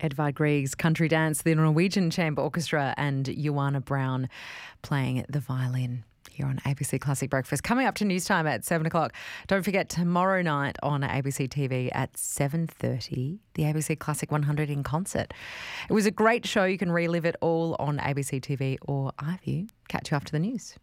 Edvard Grieg's Country Dance, the Norwegian Chamber Orchestra and Joanna Brown playing the violin here on ABC Classic Breakfast. Coming up to news time at 7 o'clock. Don't forget tomorrow night on ABC TV at 7:30, the ABC Classic 100 in concert. It was a great show. You can relive it all on ABC TV or iView. Catch you after the news.